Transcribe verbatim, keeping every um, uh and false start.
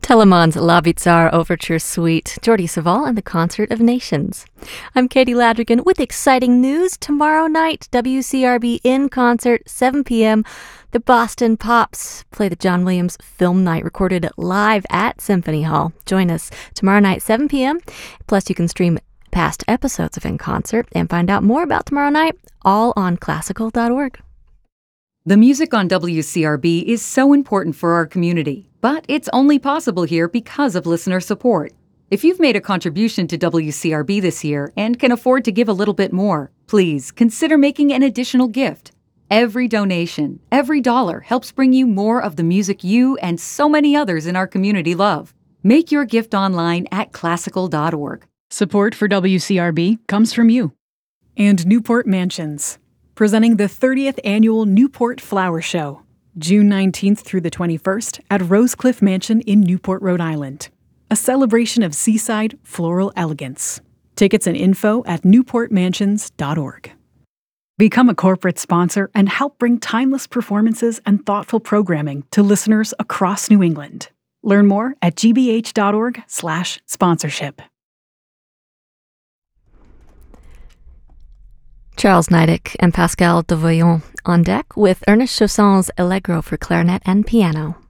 Telemann's La Bizarre Overture Suite, Jordi Savall and the Concert of Nations. I'm Katie Ladrigan with exciting news. Tomorrow night, W C R B in concert, seven p.m. The Boston Pops play the John Williams Film Night, recorded live at Symphony Hall. Join us tomorrow night, seven p.m. Plus, you can stream past episodes of In Concert and find out more about tomorrow night, all on classical dot org. The music on W C R B is so important for our community, but it's only possible here because of listener support. If you've made a contribution to W C R B this year and can afford to give a little bit more, please consider making an additional gift. Every donation, every dollar helps bring you more of the music you and so many others in our community love. Make your gift online at classical dot org. Support for W C R B comes from you. And Newport Mansions, presenting the thirtieth Annual Newport Flower Show, June nineteenth through the twenty-first at Rosecliff Mansion in Newport, Rhode Island. A celebration of seaside floral elegance. Tickets and info at newport mansions dot org. Become a corporate sponsor and help bring timeless performances and thoughtful programming to listeners across New England. Learn more at g b h dot org slash sponsorship. Charles Nidick and Pascal Devoyon on deck with Ernest Chausson's Allegro for clarinet and piano.